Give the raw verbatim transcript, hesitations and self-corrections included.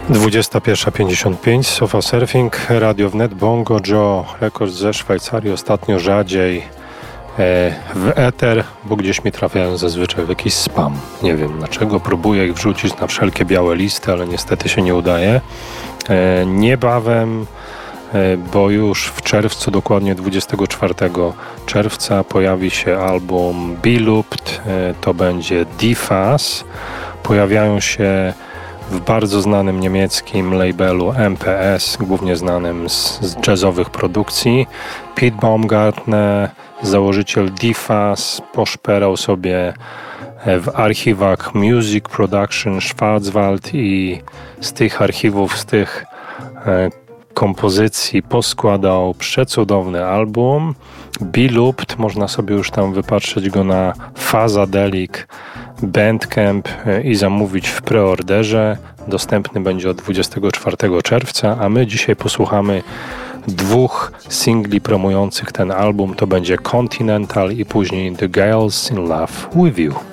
dwudziesta pierwsza pięćdziesiąt pięć, Sofa Surfing, Radio Wnet, Bongo Joe, rekord ze Szwajcarii, ostatnio rzadziej e, w eter, bo gdzieś mi trafiają zazwyczaj w jakiś spam. Nie wiem dlaczego, próbuję ich wrzucić na wszelkie białe listy, ale niestety się nie udaje. E, niebawem, e, bo już w czerwcu, dokładnie dwudziestego czwartego czerwca pojawi się album Belooped, e, to będzie D-Faz. Pojawiają się w bardzo znanym niemieckim labelu M P S, głównie znanym z, z jazzowych produkcji. Pete Baumgartner, założyciel D-Faz, poszperał sobie w archiwach Music Production Schwarzwald i z tych archiwów, z tych e, kompozycji poskładał przecudowny album. Belooped, można sobie już tam wypatrzeć go na Fazadelic Bandcamp i zamówić w preorderze. Dostępny będzie od dwudziestego czwartego czerwca, a my dzisiaj posłuchamy dwóch singli promujących ten album. To będzie Continental i później The Girls in Love with You.